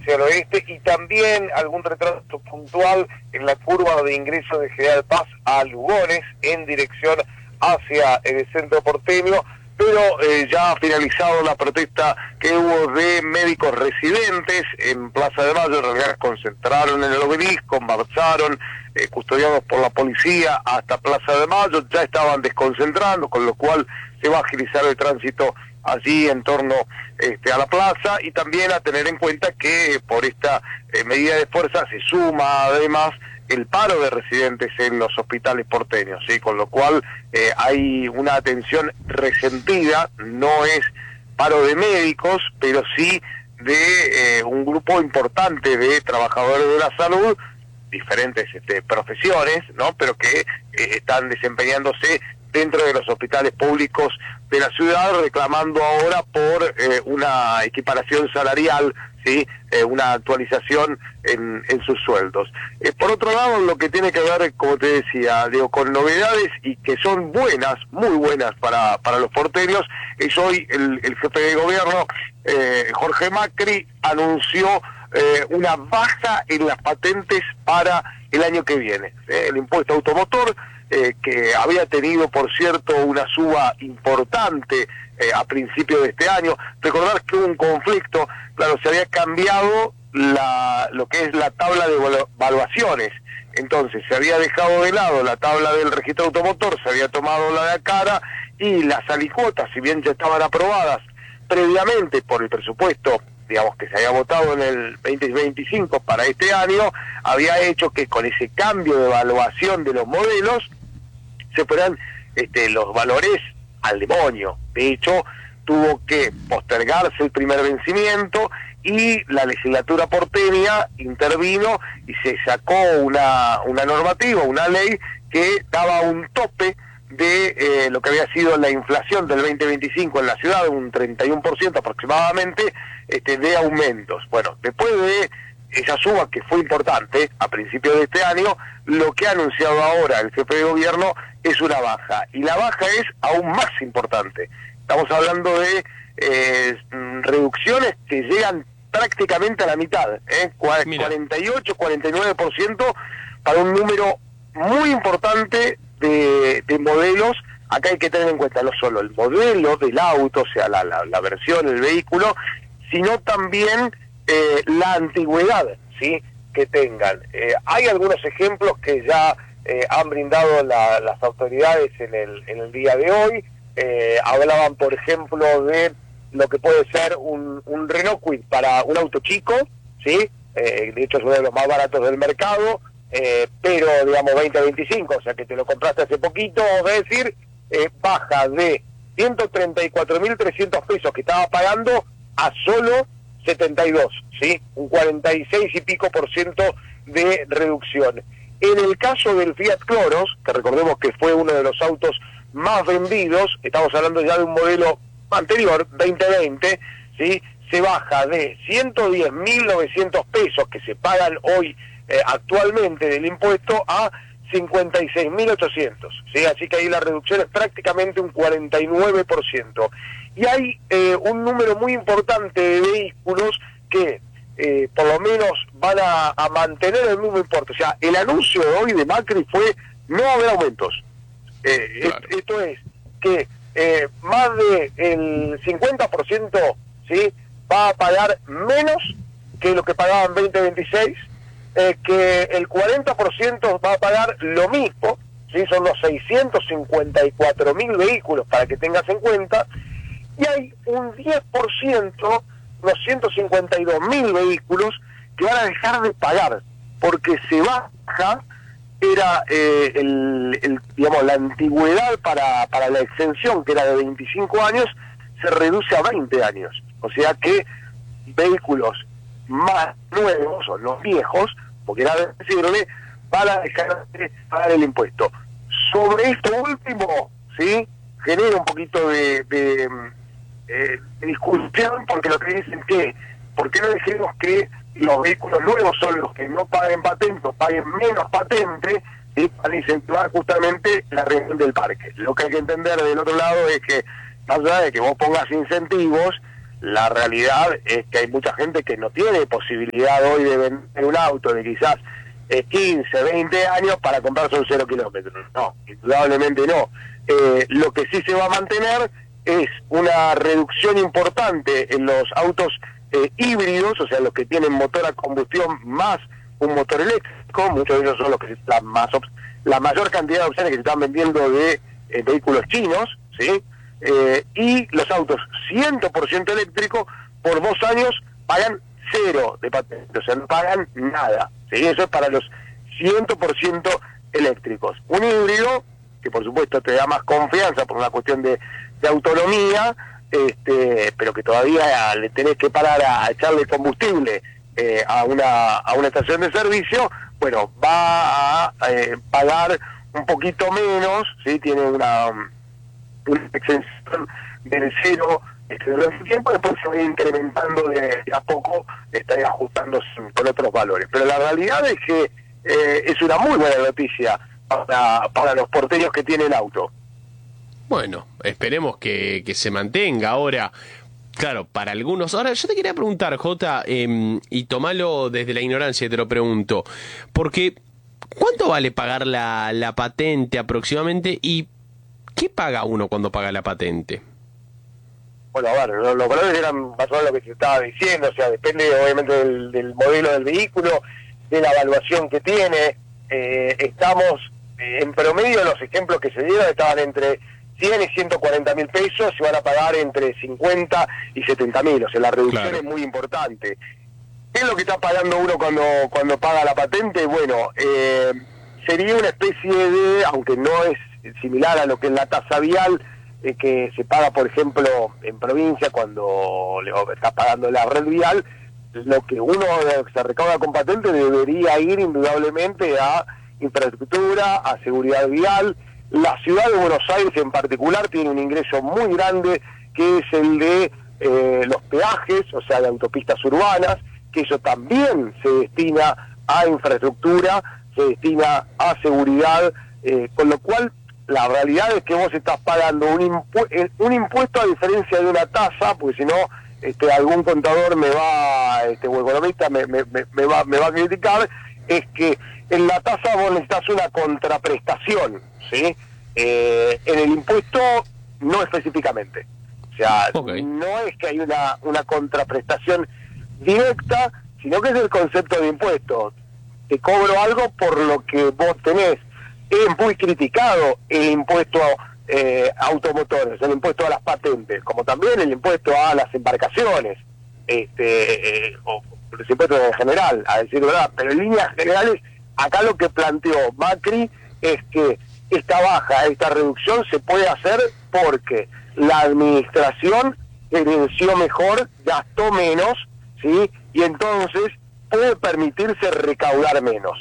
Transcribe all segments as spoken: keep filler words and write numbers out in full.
hacia el oeste, y también algún retraso puntual en la curva de ingreso de General Paz a Lugones en dirección hacia el centro porteño, pero eh, ya ha finalizado la protesta que hubo de médicos residentes en Plaza de Mayo. En realidad concentraron en el obelisco, marcharon, eh, custodiados por la policía hasta Plaza de Mayo, ya estaban desconcentrando, con lo cual se va a agilizar el tránsito allí en torno este, a la plaza, y también a tener en cuenta que por esta eh, medida de fuerza se suma además el paro de residentes en los hospitales porteños, ¿sí? Con lo cual eh, hay una atención resentida, no es paro de médicos, pero sí de eh, un grupo importante de trabajadores de la salud, diferentes este, profesiones, ¿no? Pero que eh, están desempeñándose dentro de los hospitales públicos de la ciudad, reclamando ahora por eh, una equiparación salarial, ¿sí? Eh, una actualización en, en sus sueldos. Eh, por otro lado, lo que tiene que ver, como te decía, digo, con novedades y que son buenas, muy buenas para, para los porteños, es hoy el, el jefe de gobierno, eh, Jorge Macri, anunció eh, una baja en las patentes para el año que viene. Eh, el impuesto automotor, Eh, que había tenido, por cierto, una suba importante eh, a principios de este año. Recordar que hubo un conflicto, claro, se había cambiado la, lo que es la tabla de evaluaciones, entonces se había dejado de lado la tabla del registro automotor, se había tomado la de Acara, y las alicuotas, si bien ya estaban aprobadas previamente por el presupuesto, digamos, que se había votado en el veinte veinticinco para este año, había hecho que con ese cambio de evaluación de los modelos se fueran este, los valores al demonio. De hecho, tuvo que postergarse el primer vencimiento, y la legislatura porteña intervino y se sacó una, una normativa, una ley que daba un tope de eh, lo que había sido la inflación del veinte veinticinco en la ciudad, un treinta y uno por ciento aproximadamente, este, de aumentos. Bueno, después de esa suba, que fue importante a principios de este año, lo que ha anunciado ahora el jefe de gobierno es una baja, y la baja es aún más importante. Estamos hablando de eh, reducciones que llegan prácticamente a la mitad, ¿eh? cuarenta y ocho, cuarenta y nueve por ciento para un número muy importante de, de modelos. Acá hay que tener en cuenta no solo el modelo del auto, o sea, la, la, la versión, el vehículo, sino también eh, la antigüedad, ¿sí?, que tengan. Eh, hay algunos ejemplos que ya eh, han brindado la, las autoridades en el, en el día de hoy. Eh, hablaban, por ejemplo, de lo que puede ser un, un Renault Kwid para un auto chico, ¿sí? Eh, de hecho es uno de los más baratos del mercado, eh, pero digamos veinte a veinticinco, o sea que te lo compraste hace poquito, es decir, eh, baja de ciento treinta y cuatro mil trescientos pesos que estaba pagando a solo setenta y dos, ¿sí? Un cuarenta y seis y pico por ciento de reducción. En el caso del Fiat Cronos, que recordemos que fue uno de los autos más vendidos, estamos hablando ya de un modelo anterior, veinte veinte, ¿sí?, se baja de ciento diez mil novecientos pesos que se pagan hoy eh, actualmente del impuesto a cincuenta y seis mil ochocientos, ¿sí? Así que ahí la reducción es prácticamente un cuarenta y nueve por ciento. Y hay eh, un número muy importante de vehículos que eh, por lo menos van a, a mantener el mismo importe. O sea, el anuncio de hoy de Macri fue no haber aumentos. Eh, claro. esto, esto es que eh, más del cincuenta por ciento, ¿sí?, va a pagar menos que lo que pagaba en veinte veintiséis, eh, que el cuarenta por ciento va a pagar lo mismo, ¿sí?, son los seiscientos cincuenta y cuatro mil vehículos, para que tengas en cuenta, y hay un diez por ciento, los ciento cincuenta y dos mil vehículos, que van a dejar de pagar, porque se baja, era eh, el, el, digamos, la antigüedad para, para la exención, que era de veinticinco años, se reduce a veinte años. O sea que vehículos más nuevos, o los viejos, porque era decirle, van a dejar de pagar el impuesto. Sobre esto último, ¿sí?, genera un poquito de, de, eh, de discusión, porque lo que dicen que, ¿por qué no decimos que los vehículos nuevos son los que no paguen patente o paguen menos patente, ¿sí?, para incentivar justamente la reducción del parque? Lo que hay que entender del otro lado es que, más allá de que vos pongas incentivos, la realidad es que hay mucha gente que no tiene posibilidad hoy de vender un auto de quizás eh, quince, veinte años para comprarse un cero kilómetros. No, indudablemente no. Eh, lo que sí se va a mantener es una reducción importante en los autos eh, híbridos, o sea, los que tienen motor a combustión más un motor eléctrico. Muchos de ellos son los que se están más la mayor cantidad de opciones que se están vendiendo de eh, vehículos chinos, ¿sí? Eh, y los autos cien por ciento eléctricos por dos años pagan cero de patente, o sea, no pagan nada, ¿sí? Eso es para los cien por ciento eléctricos. Un híbrido, que por supuesto te da más confianza por una cuestión de, de autonomía, este, pero que todavía le tenés que parar a echarle combustible eh, a una a una estación de servicio, bueno, va a eh, pagar un poquito menos, ¿sí? Tiene una, una exención del cero este, durante el tiempo, después se va incrementando de, de a poco, está ajustándose con otros valores. Pero la realidad es que eh, es una muy buena noticia para, para los porteños que tienen auto. Bueno, esperemos que, que se mantenga ahora. Claro, para algunos. Ahora, yo te quería preguntar, Jota, eh, y tomalo desde la ignorancia, te lo pregunto, porque ¿cuánto vale pagar la, la patente aproximadamente y qué paga uno cuando paga la patente? Bueno, a ver, los, los valores eran más o menos lo que se estaba diciendo, o sea, depende obviamente del, del modelo del vehículo, de la evaluación que tiene. Eh, estamos, eh, en promedio, los ejemplos que se dieron estaban entre cien y ciento cuarenta mil pesos, se van a pagar entre cincuenta y setenta mil, o sea, la reducción claro. es muy importante. ¿Qué es lo que está pagando uno cuando cuando paga la patente? Bueno, eh, sería una especie de, aunque no es similar a lo que es la tasa vial, eh, que se paga, por ejemplo, en provincia cuando le está pagando la red vial, lo que uno se recauda con patente debería ir indudablemente a infraestructura, a seguridad vial. La ciudad de Buenos Aires en particular tiene un ingreso muy grande, que es el de eh, los peajes, o sea, de autopistas urbanas, que eso también se destina a infraestructura, se destina a seguridad, eh, con lo cual la realidad es que vos estás pagando un, impu un impuesto a diferencia de una tasa, porque si no, este, algún contador me va, este, o economista me, me, me, va, me va a criticar, es que en la tasa vos necesitas una contraprestación, ¿sí? Eh, en el impuesto no específicamente. O sea, okay. no es que hay una, una contraprestación directa, sino que es el concepto de impuesto. Te cobro algo por lo que vos tenés. Es muy criticado el impuesto eh, a automotores, el impuesto a las patentes, como también el impuesto a las embarcaciones, este, eh, o los impuestos en general, a decir verdad. Pero en líneas generales, acá lo que planteó Macri es que esta baja, esta reducción se puede hacer porque la administración gerenció mejor, gastó menos, ¿sí? Y entonces puede permitirse recaudar menos.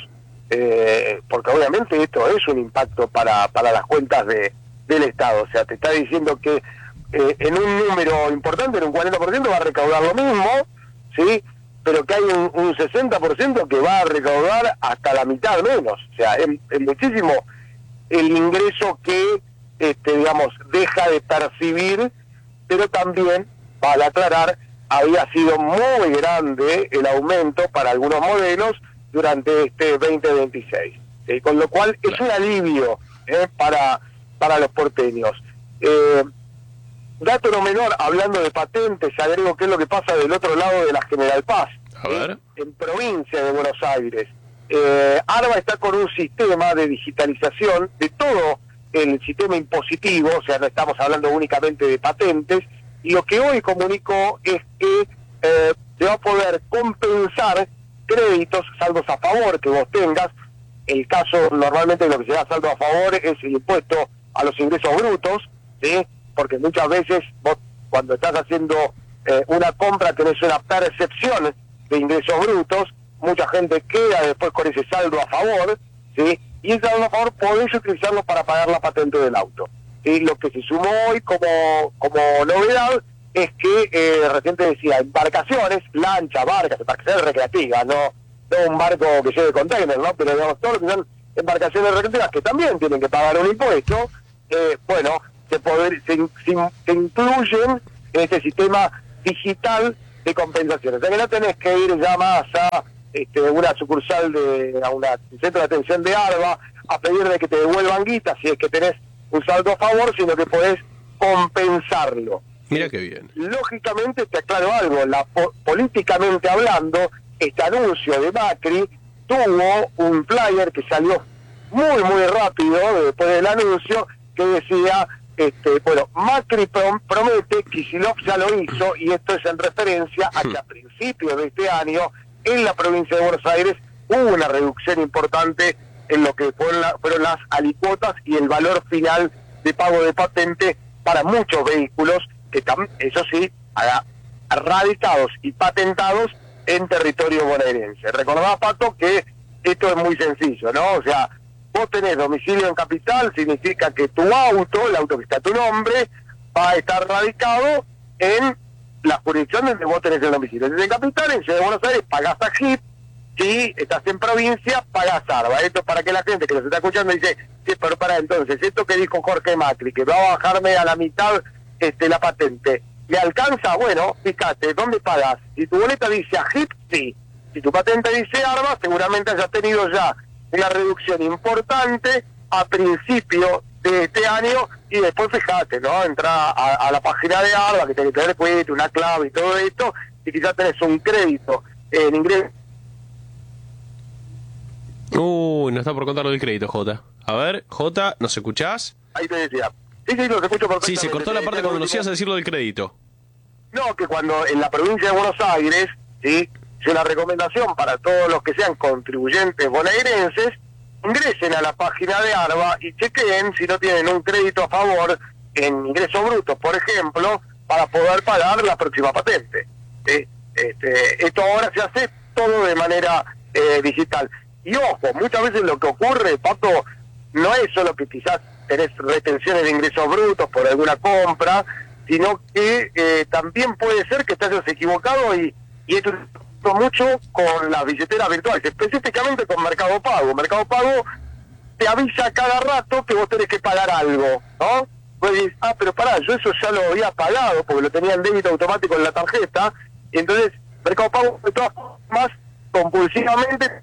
Eh, porque obviamente esto es un impacto para, para las cuentas de, del Estado. O sea, te está diciendo que eh, en un número importante, en un cuarenta por ciento va a recaudar lo mismo, ¿sí? Pero que hay un, un sesenta por ciento que va a recaudar hasta la mitad menos. O sea, es, es muchísimo el ingreso que, este, digamos, deja de percibir, pero también, para aclarar, había sido muy grande el aumento para algunos modelos durante este veinte veintiséis. ¿Sí? Con lo cual es un alivio ¿eh? para, para los porteños. Eh, dato no menor, hablando de patentes, agrego qué es lo que pasa del otro lado de la General Paz, a ver. en provincia de Buenos Aires. Eh, ARBA está con un sistema de digitalización de todo el sistema impositivo, o sea, no estamos hablando únicamente de patentes, y lo que hoy comunicó es que eh, se va a poder compensar créditos, saldos a favor que vos tengas. El caso, normalmente lo que se da saldo a favor es el impuesto a los ingresos brutos, ¿sí? Porque muchas veces vos, cuando estás haciendo eh, una compra, tenés una percepción de ingresos brutos, mucha gente queda después con ese saldo a favor, ¿sí? Y ese saldo a favor podés utilizarlo para pagar la patente del auto. ¿Sí? Lo que se sumó hoy como, como novedad es que, eh, recién te decía, embarcaciones, lancha, barcas, embarcaciones recreativas, no, no un barco que lleve container, ¿no? Pero digamos, todo lo que son embarcaciones recreativas que también tienen que pagar un impuesto, eh, bueno, se, poder, se, se, se incluyen en este sistema digital de compensación. O sea que no tenés que ir ya más a este, una sucursal de a una un centro de atención de ARBA a pedirle que te devuelvan guita si es que tenés un saldo a favor, sino que podés compensarlo. Mira qué bien. Lógicamente, te aclaro algo, la, po políticamente hablando, este anuncio de Macri tuvo un flyer que salió muy, muy rápido después del anuncio, que decía, este, bueno, Macri prom promete, Kicillof ya lo hizo, y esto es en referencia a que a principios de este año, en la provincia de Buenos Aires, hubo una reducción importante en lo que fueron, la, fueron las alícuotas y el valor final de pago de patente para muchos vehículos, que eso sí, radicados y patentados en territorio bonaerense. Recordá, Pato, que esto es muy sencillo, ¿no? O sea, vos tenés domicilio en capital, significa que tu auto, el auto que está a tu nombre, va a estar radicado en la jurisdicción donde vos tenés el domicilio. Desde capital, en Ciudad de Buenos Aires, pagás a G I P, si estás en provincia, pagás ARBA. Esto para que la gente que nos está escuchando dice, sí, pero para entonces, esto que dijo Jorge Macri, que va a bajarme a la mitad este, la patente, ¿le alcanza? Bueno, fíjate, ¿dónde pagás? Si tu boleta dice a G I P, sí. Si tu patente dice ARBA, seguramente hayas tenido ya una reducción importante a principio de este año, y después fíjate, ¿no? Entra a, a la página de ARBA, que tiene que tener cuenta, una clave y todo esto, y quizás tenés un crédito en ingreso. Uy, nos está por contar lo del crédito, Jota. A ver, Jota, ¿nos escuchás? Ahí te decía. Sí, sí, los escucho perfectamente. Sí, se cortó la parte cuando nos ibas a decir lo del crédito. No, que cuando en la provincia de Buenos Aires, sí, es una recomendación para todos los que sean contribuyentes bonaerenses, ingresen a la página de ARBA y chequeen si no tienen un crédito a favor en ingresos brutos, por ejemplo, para poder pagar la próxima patente. ¿Sí? Este, esto ahora se hace todo de manera eh, digital. Y ojo, muchas veces lo que ocurre, Pato, no es solo que quizás tenés retenciones de ingresos brutos por alguna compra, sino que eh, también puede ser que te hayas equivocado y, y esto mucho con las billeteras virtuales, específicamente con Mercado Pago. Mercado Pago te avisa cada rato que vos tenés que pagar algo, ¿no? Vos decís, ah, pero pará, yo eso ya lo había pagado porque lo tenía en débito automático en la tarjeta, y entonces Mercado Pago de todas formas compulsivamente.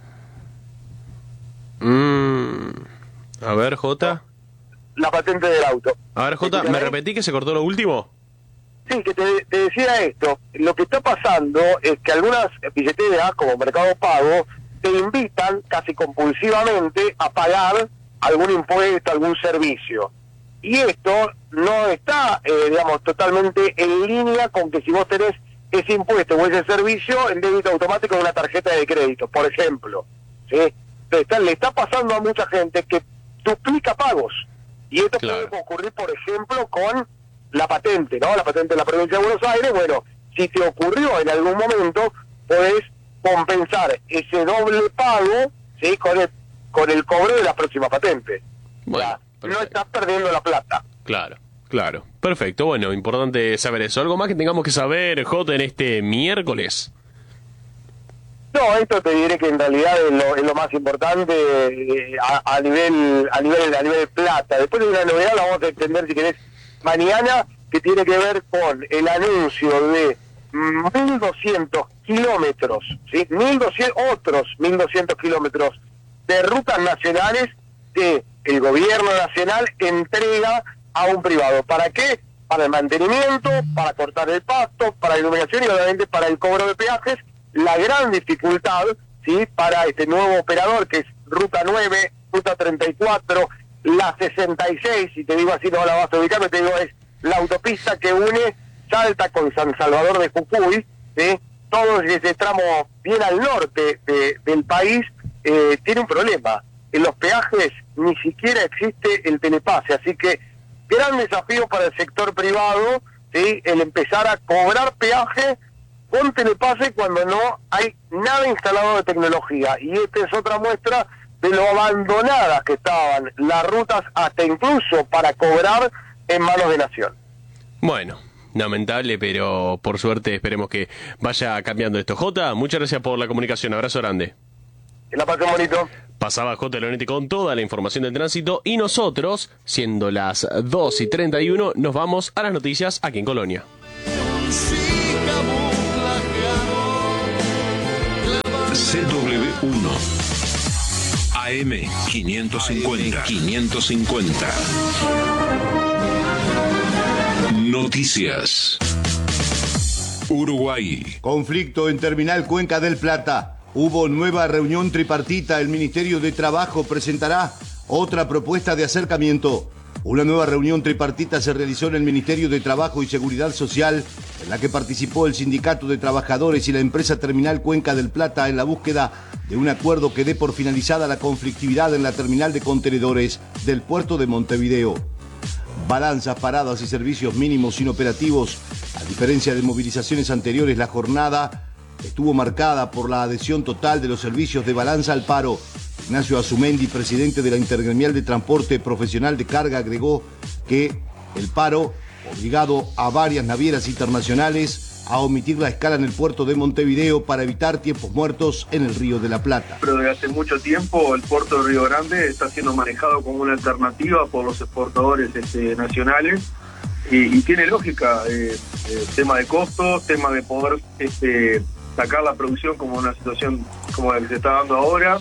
Mm, a ver, Jota. La patente del auto. A ver, Jota, ¿me repetí que se cortó lo último? Sí, que te, te decía esto. Lo que está pasando es que algunas billeteras, como Mercado Pago, te invitan casi compulsivamente a pagar algún impuesto, algún servicio. Y esto no está, eh, digamos, totalmente en línea con que si vos tenés ese impuesto o ese servicio en débito automático de una tarjeta de crédito, por ejemplo. ¿Sí? Está, le está pasando a mucha gente que duplica pagos. Y esto claro. puede ocurrir, por ejemplo, con la patente, ¿no? La patente de la provincia de Buenos Aires. Bueno, si te ocurrió en algún momento, podés compensar ese doble pago, ¿sí? Con el, con el cobro de la próxima patente. Bueno, o sea, no estás perdiendo la plata. Claro, claro. Perfecto. Bueno, importante saber eso. ¿Algo más que tengamos que saber, Jota, en este miércoles? No, esto te diré que en realidad es lo, es lo más importante eh, a, a nivel a nivel a nivel de plata. Después de una novedad la vamos a extender, si querés, mañana, que tiene que ver con el anuncio de mil doscientos kilómetros, ¿sí? mil doscientos, otros mil doscientos kilómetros de rutas nacionales que el gobierno nacional entrega a un privado. ¿Para qué? Para el mantenimiento, para cortar el pasto, para la iluminación y obviamente para el cobro de peajes. La gran dificultad, ¿sí? Para este nuevo operador, que es Ruta nueve, Ruta treinta y cuatro, la sesenta y seis, si te digo así no la vas a ubicar, pero te digo, es la autopista que une Salta con San Salvador de Jujuy, ¿sí? Todo ese tramo bien al norte de, del país eh, tiene un problema. En los peajes ni siquiera existe el telepase, así que gran desafío para el sector privado, ¿sí? El empezar a cobrar peaje con telepase cuando no hay nada instalado de tecnología. Y esta es otra muestra de lo abandonadas que estaban las rutas, hasta incluso para cobrar en manos de Nación. Bueno, lamentable, pero por suerte esperemos que vaya cambiando esto. Jota, muchas gracias por la comunicación. Abrazo grande. Que la pasen bonito. Pasaba Jota Leonetti con toda la información del tránsito y nosotros, siendo las dos y treinta y uno, nos vamos a las noticias aquí en Colonia. C W uno A M quinientos cincuenta. quinientos cincuenta. Noticias. Uruguay. Conflicto en Terminal Cuenca del Plata. Hubo nueva reunión tripartita. El Ministerio de Trabajo presentará otra propuesta de acercamiento. Una nueva reunión tripartita se realizó en el Ministerio de Trabajo y Seguridad Social, en la que participó el Sindicato de Trabajadores y la empresa Terminal Cuenca del Plata en la búsqueda de un acuerdo que dé por finalizada la conflictividad en la terminal de contenedores del puerto de Montevideo. Balanzas, paradas y servicios mínimos inoperativos. A diferencia de movilizaciones anteriores, la jornada estuvo marcada por la adhesión total de los servicios de balanza al paro. Ignacio Azumendi, presidente de la Intergremial de Transporte Profesional de Carga, agregó que el paro obligado a varias navieras internacionales a omitir la escala en el puerto de Montevideo para evitar tiempos muertos en el Río de la Plata. Pero desde hace mucho tiempo el puerto de Río Grande está siendo manejado como una alternativa por los exportadores este, nacionales y, y tiene lógica, eh, eh, tema de costos, tema de poder este, sacar la producción como una situación como la que se está dando ahora,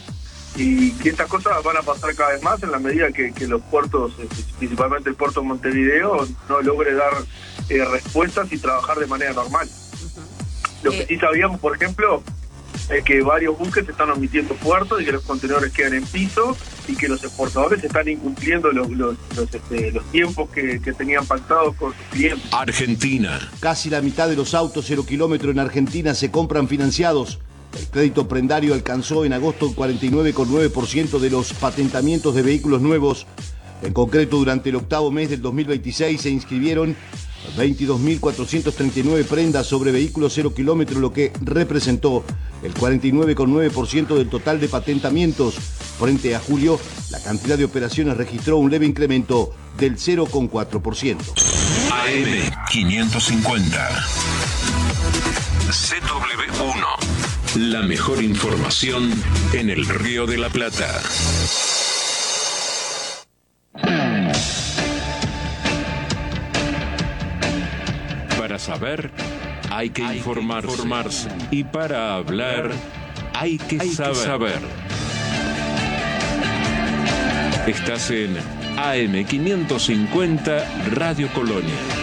y que estas cosas van a pasar cada vez más en la medida que, que los puertos, principalmente el puerto de Montevideo, no logre dar eh, respuestas y trabajar de manera normal. Uh-huh. Lo que sí sabíamos, por ejemplo, es que varios buques están omitiendo puertos y que los contenedores quedan en piso y que los exportadores están incumpliendo los, los, los, este, los tiempos que, que tenían pactados con sus clientes. Argentina. Casi la mitad de los autos cero kilómetro en Argentina se compran financiados. El crédito prendario alcanzó en agosto el cuarenta y nueve coma nueve por ciento de los patentamientos de vehículos nuevos. En concreto, durante el octavo mes del dos mil veintiséis se inscribieron veintidós mil cuatrocientas treinta y nueve prendas sobre vehículos cero kilómetros, lo que representó el cuarenta y nueve coma nueve por ciento del total de patentamientos. Frente a julio, la cantidad de operaciones registró un leve incremento del cero coma cuatro por ciento. A M quinientos cincuenta. C W uno. La mejor información en el Río de la Plata. Para saber, hay que hay informarse. Que informarse. Y para hablar, hay que, hay saber. que saber. Estás en A M quinientos cincuenta Radio Colonia.